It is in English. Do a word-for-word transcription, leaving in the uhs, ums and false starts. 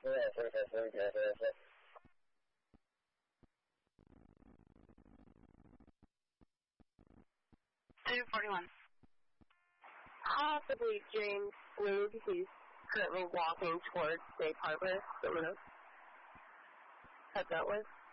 two forty-one. Possibly James Flug. He's currently walking towards Safe Harbor. So I'm going to head that way.